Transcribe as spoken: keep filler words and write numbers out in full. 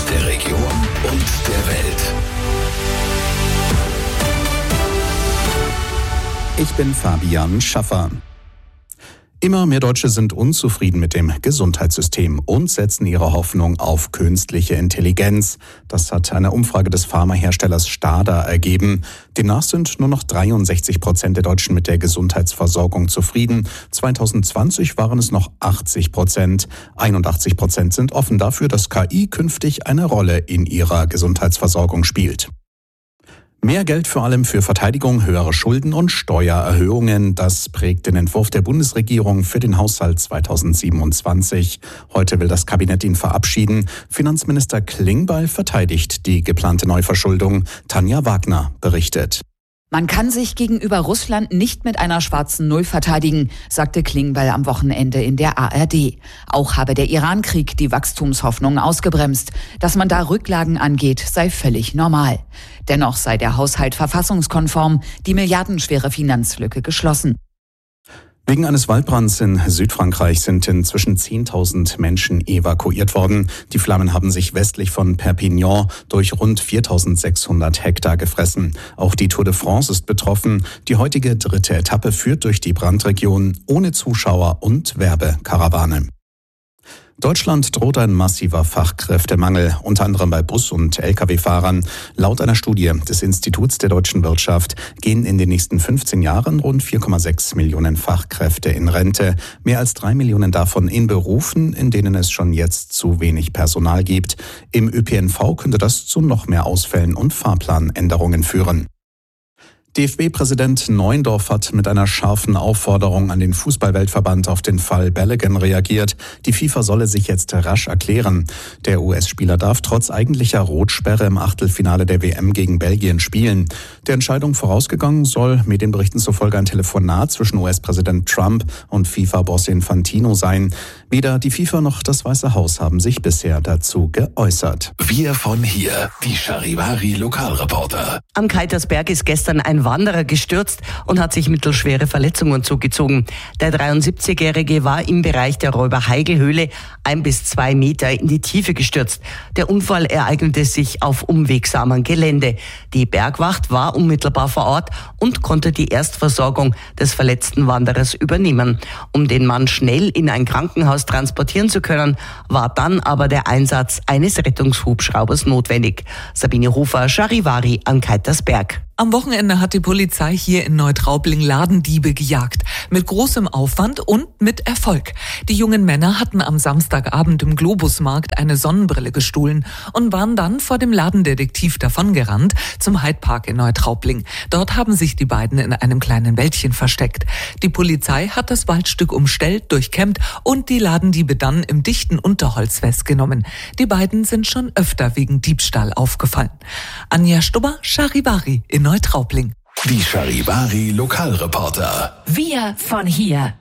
aus der Region und der Welt. Ich bin Fabian Schaffer. Immer mehr Deutsche sind unzufrieden mit dem Gesundheitssystem und setzen ihre Hoffnung auf künstliche Intelligenz. Das hat eine Umfrage des Pharmaherstellers Stada ergeben. Demnach sind nur noch dreiundsechzig Prozent der Deutschen mit der Gesundheitsversorgung zufrieden. zwanzig zwanzig waren es noch achtzig Prozent. einundachtzig Prozent sind offen dafür, dass K I künftig eine Rolle in ihrer Gesundheitsversorgung spielt. Mehr Geld vor allem für Verteidigung, höhere Schulden und Steuererhöhungen, das prägt den Entwurf der Bundesregierung für den Haushalt zweitausendsiebenundzwanzig. Heute will das Kabinett ihn verabschieden. Finanzminister Klingbeil verteidigt die geplante Neuverschuldung. Tanja Wagner berichtet. Man kann sich gegenüber Russland nicht mit einer schwarzen Null verteidigen, sagte Klingbeil am Wochenende in der A R D. Auch habe der Iran-Krieg die Wachstumshoffnungen ausgebremst. Dass man da Rücklagen angeht, sei völlig normal. Dennoch sei der Haushalt verfassungskonform, die milliardenschwere Finanzlücke geschlossen. Wegen eines Waldbrands in Südfrankreich sind inzwischen zehntausend Menschen evakuiert worden. Die Flammen haben sich westlich von Perpignan durch rund viertausendsechshundert Hektar gefressen. Auch die Tour de France ist betroffen. Die heutige dritte Etappe führt durch die Brandregion ohne Zuschauer und Werbekarawane. Deutschland droht ein massiver Fachkräftemangel, unter anderem bei Bus- und L K W-Fahrern. Laut einer Studie des Instituts der deutschen Wirtschaft gehen in den nächsten fünfzehn Jahren rund vier Komma sechs Millionen Fachkräfte in Rente. Mehr als drei Millionen davon in Berufen, in denen es schon jetzt zu wenig Personal gibt. Im Ö P N V könnte das zu noch mehr Ausfällen und Fahrplanänderungen führen. D F B-Präsident Neuendorf hat mit einer scharfen Aufforderung an den Fußball-Weltverband auf den Fall Balogun reagiert. Die FIFA solle sich jetzt rasch erklären. Der U S-Spieler darf trotz eigentlicher Rotsperre im Achtelfinale der W M gegen Belgien spielen. Der Entscheidung vorausgegangen soll Medienberichten zufolge ein Telefonat zwischen U S-Präsident Trump und FIFA-Boss Infantino sein. Weder die FIFA noch das Weiße Haus haben sich bisher dazu geäußert. Wir von hier, die Charivari-Lokalreporter. Am Keitersberg ist gestern ein Wanderer gestürzt und hat sich mittelschwere Verletzungen zugezogen. Der dreiundsiebzigjährige war im Bereich der Räuber-Heigl-Höhle ein bis zwei Meter in die Tiefe gestürzt. Der Unfall ereignete sich auf unwegsamem Gelände. Die Bergwacht war unmittelbar vor Ort und konnte die Erstversorgung des verletzten Wanderers übernehmen. Um den Mann schnell in ein Krankenhaus transportieren zu können, war dann aber der Einsatz eines Rettungshubschraubers notwendig. Sabine Hofer, Charivari am Keitersberg. Am Wochenende hat die Polizei hier in Neutraubling Ladendiebe gejagt. Mit großem Aufwand und mit Erfolg. Die jungen Männer hatten am Samstagabend im Globusmarkt eine Sonnenbrille gestohlen und waren dann vor dem Ladendetektiv davongerannt zum Hyde Park in Neutraubling. Dort haben sich die beiden in einem kleinen Wäldchen versteckt. Die Polizei hat das Waldstück umstellt, durchkämmt und die Ladendiebe dann im dichten Unterholz festgenommen. Die beiden sind schon öfter wegen Diebstahl aufgefallen. Anja Stubber, Charivari in Neutraubling. Die Charivari Lokalreporter. Wir von hier.